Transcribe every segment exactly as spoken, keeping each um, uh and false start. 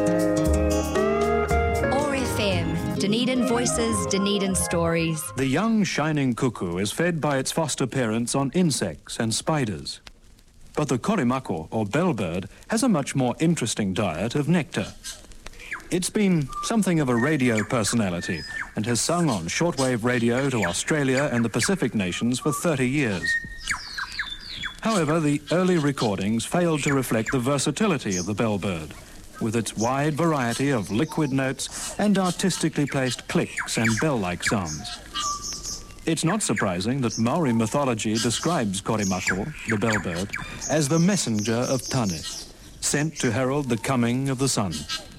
O A R F M, Dunedin Voices, Dunedin Stories. The young shining cuckoo is fed by its foster parents on insects and spiders. But the korimako, or bellbird, has a much more interesting diet of nectar. It's been something of a radio personality and has sung on shortwave radio to Australia and the Pacific nations for thirty years. However, the early recordings failed to reflect the versatility of the bellbird, with its wide variety of liquid notes and artistically placed clicks and bell-like sounds. It's not surprising that Maori mythology describes korimako, the bellbird, as the messenger of Tane, sent to herald the coming of the sun.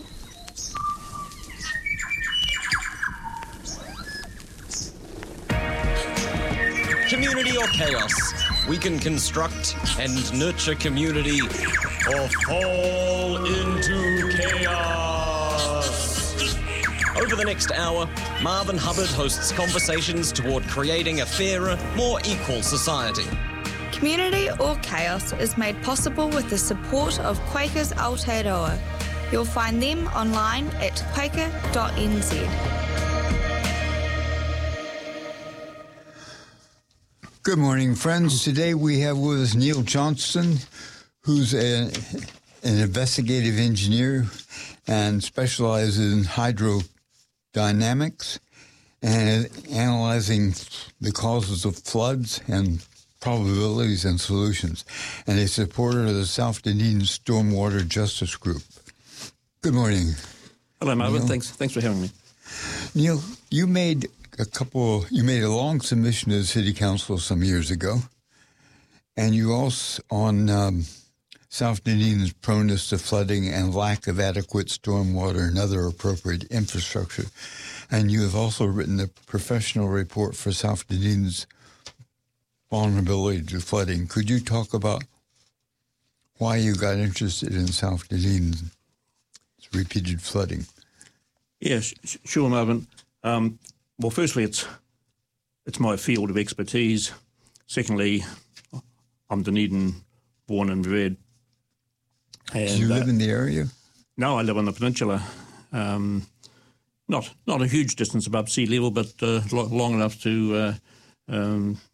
Community or chaos? We can construct and nurture community or fall into chaos. Over the next hour, Marvin Hubbard hosts conversations toward creating a fairer, more equal society. Community or Chaos is made possible with the support of Quakers Aotearoa. You'll find them online at quaker dot n z. Good morning, friends. Today we have with us Neil Johnston, who's a, an investigative engineer and specializes in hydrodynamics and analyzing the causes of floods and probabilities and solutions, and a supporter of the South Dunedin Stormwater Justice Group. Good morning. Hello, Marvin. Neil. Thanks. Thanks for having me. Neil, you made a couple. You made a long submission to the City Council some years ago, and you also on um, South Dunedin's proneness to flooding and lack of adequate stormwater and other appropriate infrastructure. And you have also written a professional report for South Dunedin's vulnerability to flooding. Could you talk about why you got interested in South Dunedin's repeated flooding? Yes, yeah, sh- sure, Marvin. Um, well, firstly, it's it's my field of expertise. Secondly, I'm Dunedin born and bred. And, Do you live uh, in the area? No, I live on the peninsula. Um, not not a huge distance above sea level, but uh, lo- long enough to uh, um,